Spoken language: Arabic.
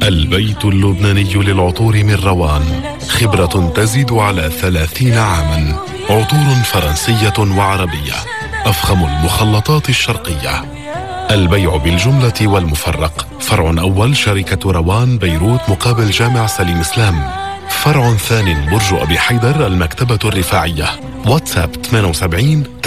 البيت اللبناني للعطور من روان، خبرة تزيد على 30 عاما. عطور فرنسية وعربية، أفخم المخلطات الشرقية. البيع بالجملة والمفرق. فرع أول شركة روان بيروت مقابل جامع سليم إسلام. فرع ثاني برج أبي حيدر المكتبة الرفاعية. واتساب 78